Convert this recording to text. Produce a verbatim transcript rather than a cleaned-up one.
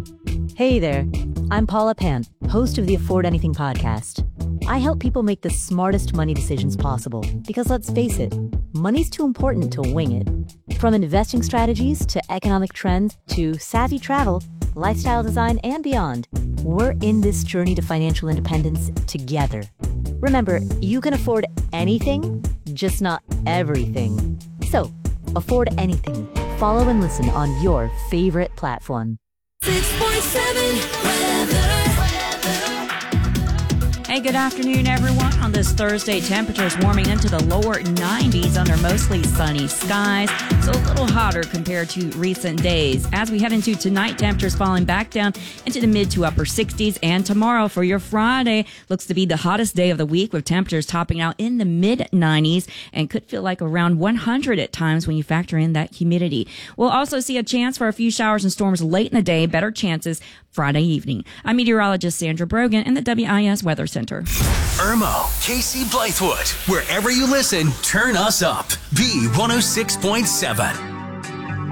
Hey there, I'm Paula Pant, host of the Afford Anything podcast. I help people make the smartest money decisions possible because let's face it, money's too important to wing it. From investing strategies to economic trends to savvy travel, lifestyle design, and beyond, we're in this journey to financial independence together. Remember, you can afford anything, just not everything. So, afford anything. Follow and listen on your favorite platform. six point seven weather. Hey, good afternoon, everyone. On this Thursday, temperatures warming into the lower nineties under mostly sunny skies. So a little hotter compared to recent days. As we head into tonight, temperatures falling back down into the mid to upper sixties. And tomorrow for your Friday looks to be the hottest day of the week with temperatures topping out in the mid nineties and could feel like around one hundred at times when you factor in that humidity. We'll also see a chance for a few showers and storms late in the day. Better chances Friday evening. I'm meteorologist Sandra Brogan in the W I S Weather Center. Irmo, Casey Blythewood. Wherever you listen, turn us up. B one oh six point seven.